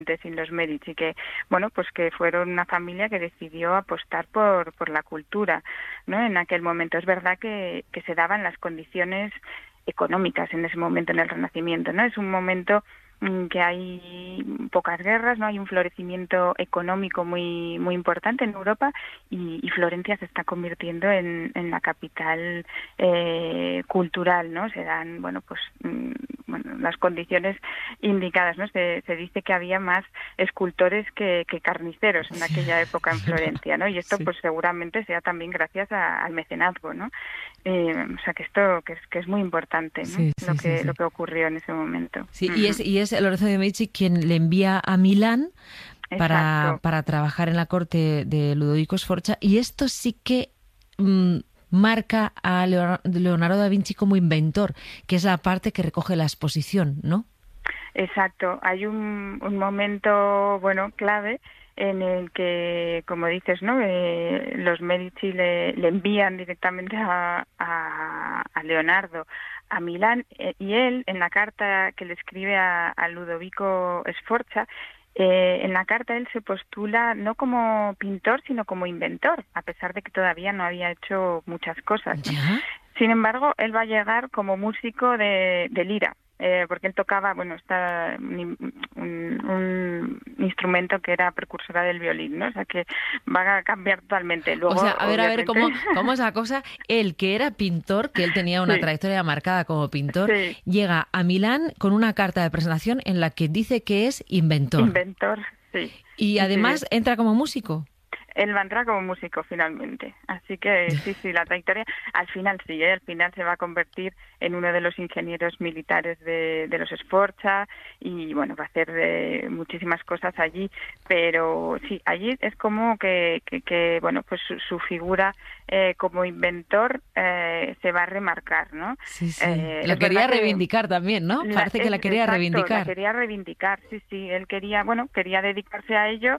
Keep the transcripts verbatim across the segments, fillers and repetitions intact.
sin los Medici, que bueno, pues que fueron una familia que decidió apostar por por la cultura, ¿no? En aquel momento es verdad que que se daban las condiciones económicas en ese momento, en el Renacimiento, ¿no? Es un momento que hay pocas guerras, no hay un florecimiento económico muy muy importante en Europa y, y Florencia se está convirtiendo en, en la capital eh, cultural, ¿no? Se dan, bueno, pues mm, bueno, las condiciones indicadas, ¿no? Se, se dice que había más escultores que, que carniceros en aquella época en Florencia, ¿no? Y esto Sí. pues seguramente sea también gracias a, al mecenazgo, ¿no? Eh, o sea que esto que es que es muy importante, ¿no? Sí, Lo sí, sí, que lo sí. que ocurrió en ese momento. Sí, y es, Uh-huh. y es Lorenzo de Medici quien le envía a Milán para, Exacto. para trabajar en la corte de Ludovico Sforza, y esto sí que mm, marca a Leonardo da Vinci como inventor, que es la parte que recoge la exposición, ¿no? Exacto. Hay un, un momento, bueno, clave en el que, como dices, ¿no? Eh, los Medici le, le envían directamente a, a, a Leonardo a Milán eh, y él, en la carta que le escribe a, a Ludovico Sforza, eh, en la carta él se postula no como pintor, sino como inventor, a pesar de que todavía no había hecho muchas cosas, ¿no? Ya. Sin embargo, él va a llegar como músico de, de lira, eh, porque él tocaba, bueno, está un, un, un instrumento que era precursora del violín, ¿no? O sea que va a cambiar totalmente. O Luego, sea, a ver, a ver, obviamente, ¿cómo, cómo es la cosa? Él, que era pintor, que él tenía una sí, trayectoria marcada como pintor, sí, llega a Milán con una carta de presentación en la que dice que es inventor. inventor, sí, Y sí, sí. además entra como músico. Él va a entrar como músico finalmente. Así que sí, sí, la trayectoria al final sí, ¿eh? Al final se va a convertir en uno de los ingenieros militares de, de los Sforza y bueno, va a hacer eh, muchísimas cosas allí, pero sí, allí es como que, que, que bueno, pues su, su figura eh, como inventor eh, se va a remarcar, ¿no? Sí, sí. Eh, La es quería verdad que reivindicar también, ¿no? la, Parece que es, la quería exacto, la reivindicar. quería reivindicar, sí, sí, él quería, bueno, quería dedicarse a ello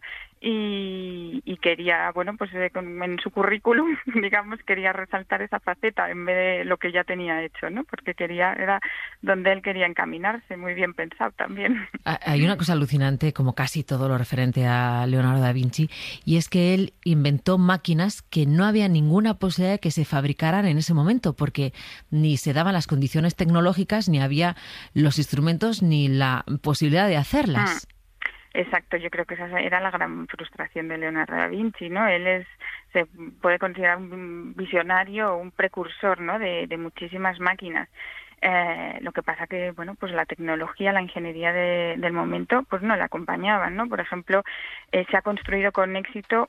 y, y quería, bueno, pues eh, con, en su currículum, digamos, quería resaltar esa faceta en vez de lo que ya tenía hecho, ¿no? Porque quería, era donde él quería encaminarse, muy bien pensado también. Hay una cosa alucinante, como casi todo lo referente a Leonardo da Vinci, y es que él inventó máquinas que no había ninguna posibilidad de que se fabricaran en ese momento, porque ni se daban las condiciones tecnológicas, ni había los instrumentos, ni la posibilidad de hacerlas. Exacto, yo creo que esa era la gran frustración de Leonardo da Vinci, ¿no? Él es, se puede considerar un visionario o un precursor, ¿no? De, de muchísimas máquinas. Eh, lo que pasa que, bueno, pues la tecnología, la ingeniería de, del momento, pues no la acompañaban, ¿no? Por ejemplo, eh, se ha construido con éxito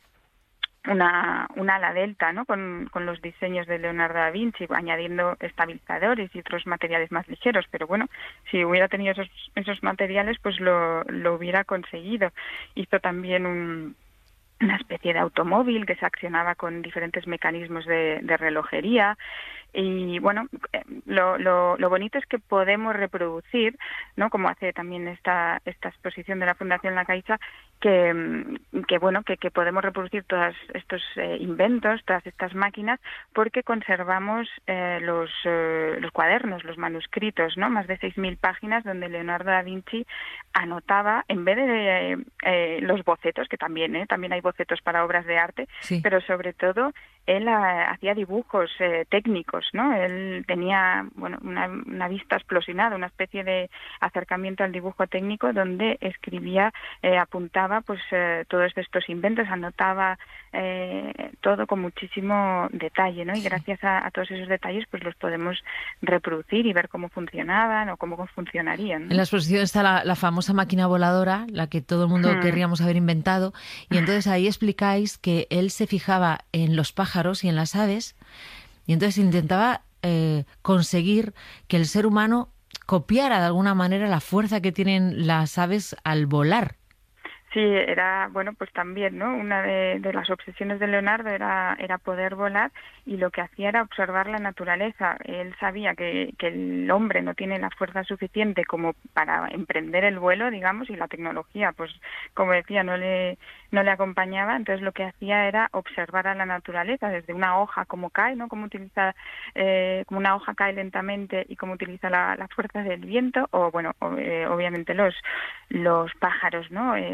una, una ala delta, ¿no? Con, con los diseños de Leonardo da Vinci, añadiendo estabilizadores y otros materiales más ligeros, pero bueno, si hubiera tenido esos, esos materiales, pues lo, lo hubiera conseguido. Hizo también un, una especie de automóvil que se accionaba con diferentes mecanismos de, de relojería. Y bueno, lo, lo, lo bonito es que podemos reproducir, ¿no? Como hace también esta esta exposición de la Fundación La Caixa, que, que bueno, que, que podemos reproducir todos estos eh, inventos, todas estas máquinas, porque conservamos eh, los eh, los cuadernos, los manuscritos, ¿no? Más de seis mil páginas donde Leonardo da Vinci anotaba, en vez de eh, eh, los bocetos, que también, ¿eh? También hay bocetos para obras de arte, Sí. pero sobre todo él uh, hacía dibujos eh, técnicos, ¿no? Él tenía, bueno, una, una vista explosionada, una especie de acercamiento al dibujo técnico donde escribía, eh, apuntaba, pues, eh, todos estos inventos, anotaba eh, todo con muchísimo detalle, ¿no? Y gracias a, a todos esos detalles, pues, los podemos reproducir y ver cómo funcionaban o cómo funcionarían, ¿no? En la exposición está la, la famosa máquina voladora, la que todo el mundo Hmm. querríamos haber inventado, y entonces ahí explicáis que él se fijaba en los pájaros y en las aves, y entonces intentaba eh, conseguir que el ser humano copiara de alguna manera la fuerza que tienen las aves al volar. Sí, era, bueno, pues también, ¿no? Una de, de las obsesiones de Leonardo era, era poder volar, y lo que hacía era observar la naturaleza. Él sabía que, que el hombre no tiene la fuerza suficiente como para emprender el vuelo, digamos, y la tecnología, pues, como decía, no le, no le acompañaba. Entonces lo que hacía era observar a la naturaleza, desde una hoja, cómo cae, ¿no? Cómo utiliza, eh, como una hoja cae lentamente y cómo utiliza la, la fuerza del viento, o, bueno, o, eh, obviamente los, los pájaros, ¿no? Eh,